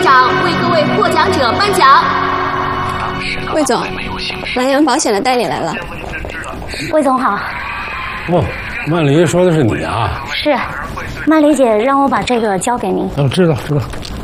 长为各位获奖者颁奖。 魏总，南洋保险的代理来了。 魏总好。 哦，曼黎说的是你啊？ 是，曼黎姐让我把这个交给您。 知道。